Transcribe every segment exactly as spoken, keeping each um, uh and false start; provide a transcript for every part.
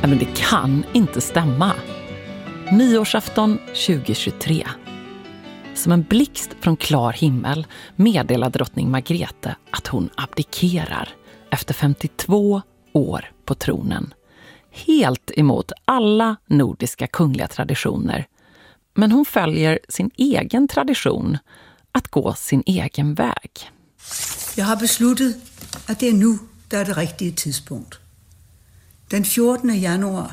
Men det kan inte stämma. Nyårsafton tjugohundratjugotre. Som en blixt från klar himmel meddelade drottning Margrethe att hon abdikerar efter femtiotvå år på tronen. Helt emot alla nordiska kungliga traditioner. Men hon följer sin egen tradition att gå sin egen väg. Jag har beslutat att det är nu det är det riktiga tidspunkt. Den fjortonde januari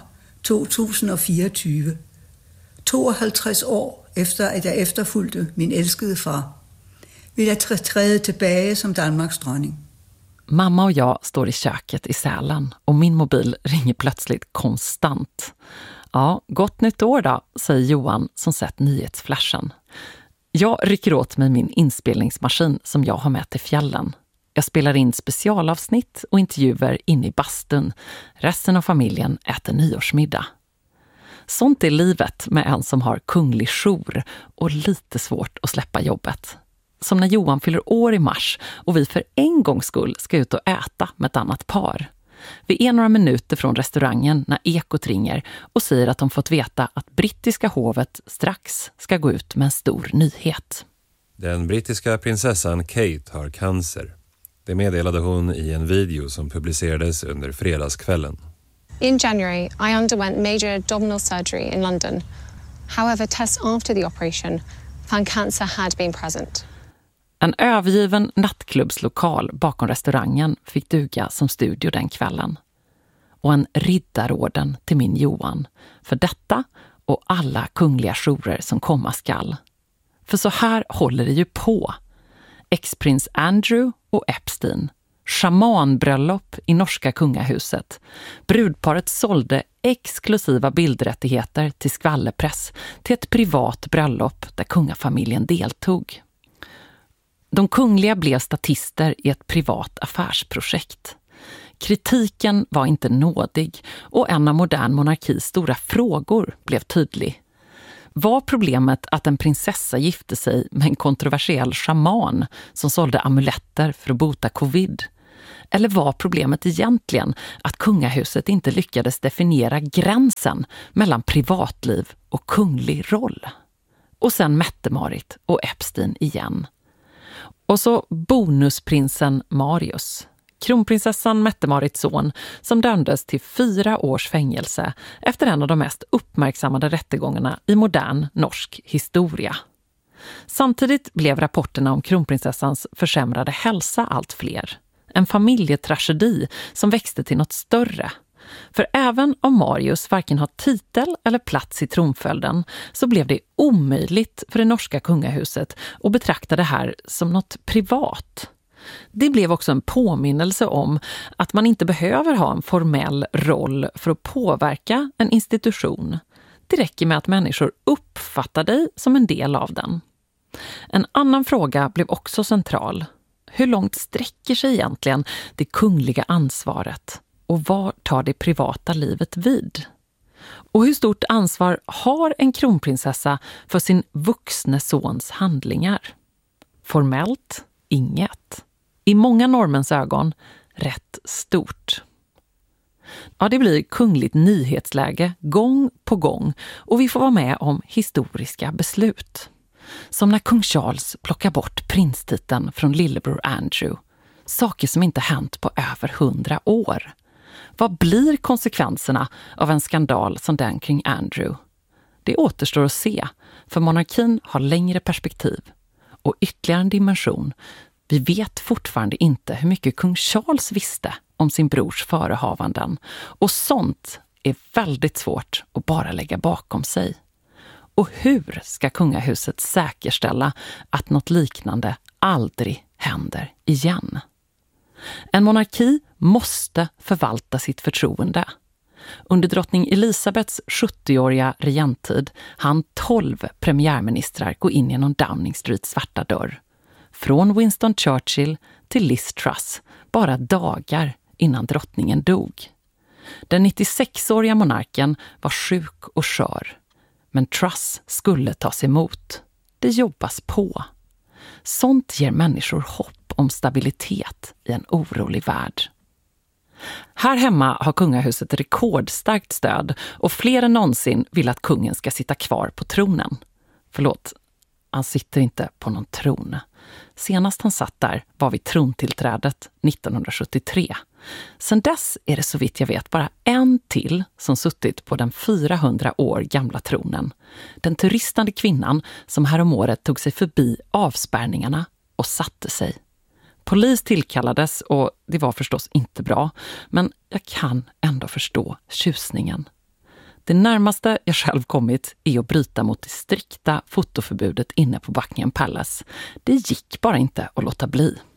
tjugohundrafyrtio, tooghalvtreds år efter att jag efterfulgte min älskade far, vill jag träda tillbaka som Danmarks dronning. Mamma och jag står i köket i Sälen och min mobil ringer plötsligt konstant. Ja, gott nytt år då, säger Johan som sett nyhetsflashen. Jag rycker åt mig min inspelningsmaskin som jag har med till fjällen. Jag spelar in specialavsnitt och intervjuer inne i bastun. Resten av familjen äter nyårsmiddag. Sånt är livet med en som har kunglig jour och lite svårt att släppa jobbet. Som när Johan fyller år i mars och vi för en gångs skull ska ut och äta med ett annat par. Vi är några minuter från restaurangen när Ekot ringer och säger att de fått veta att brittiska hovet strax ska gå ut med en stor nyhet. Den brittiska prinsessan Kate har cancer. Det meddelade hon i en video som publicerades under fredagskvällen. In January, I underwent major abdominal surgery in London. However, tests after the operation found cancer had been present. En övergiven nattklubbslokal bakom restaurangen fick duga som studio den kvällen. Och en riddarorden till min Johan. För detta och alla kungliga jourer som komma skall. För så här håller det ju på. Ex-prins Andrew och Epstein. Schamanbröllop i norska kungahuset. Brudparet sålde exklusiva bildrättigheter till skvallerpress till ett privat bröllop där kungafamiljen deltog. De kungliga blev statister i ett privat affärsprojekt. Kritiken var inte nådig och en av modern monarkis stora frågor blev tydlig. Var problemet att en prinsessa gifte sig med en kontroversiell shaman som sålde amuletter för att bota covid? Eller var problemet egentligen att kungahuset inte lyckades definiera gränsen mellan privatliv och kunglig roll? Och sen Mette-Marit och Epstein igen. Och så bonusprinsen Marius, kronprinsessan Mette-Marits son, som dömdes till fyra års fängelse efter en av de mest uppmärksammade rättegångarna i modern norsk historia. Samtidigt blev rapporterna om kronprinsessans försämrade hälsa allt fler. En familjetragedi som växte till något större. För även om Marius varken har titel eller plats i tronföljden så blev det omöjligt för det norska kungahuset att betrakta det här som något privat. Det blev också en påminnelse om att man inte behöver ha en formell roll för att påverka en institution. Det räcker med att människor uppfattar dig som en del av den. En annan fråga blev också central. Hur långt sträcker sig egentligen det kungliga ansvaret? Och var tar det privata livet vid? Och hur stort ansvar har en kronprinsessa för sin vuxne sons handlingar? Formellt inget. I många norrmäns ögon rätt stort. Ja, det blir kungligt nyhetsläge gång på gång och vi får vara med om historiska beslut. Som när kung Charles plockar bort prinstiteln från lillebror Andrew. Saker som inte hänt på över hundra år. Vad blir konsekvenserna av en skandal som den kring Andrew? Det återstår att se, för monarkin har längre perspektiv. Och ytterligare en dimension. Vi vet fortfarande inte hur mycket kung Charles visste om sin brors förehavanden. Och sånt är väldigt svårt att bara lägga bakom sig. Och hur ska kungahuset säkerställa att något liknande aldrig händer igen? En monarki måste förvalta sitt förtroende. Under drottning Elisabeths sjuttioåriga regenttid hann tolv premiärministrar gå in genom Downing Streets svarta dörr. Från Winston Churchill till Liz Truss, bara dagar innan drottningen dog. Den nittiosexåriga monarken var sjuk och skör. Men Truss skulle tas emot. Det jobbas på. Sånt ger människor hopp om stabilitet i en orolig värld. Här hemma har kungahuset rekordstarkt stöd och fler än någonsin vill att kungen ska sitta kvar på tronen. Förlåt, han sitter inte på någon tron. Senast han satt där var vid trontillträdet nittonhundrasjuttiotre. Sedan dess är det så vitt jag vet bara en till som suttit på den fyrahundra år gamla tronen. Den turistande kvinnan som häromåret tog sig förbi avspärrningarna och satte sig. Polis tillkallades och det var förstås inte bra, men jag kan ändå förstå tjusningen. Det närmaste jag själv kommit är att bryta mot det strikta fotoförbudet inne på Buckingham Palace. Det gick bara inte att låta bli.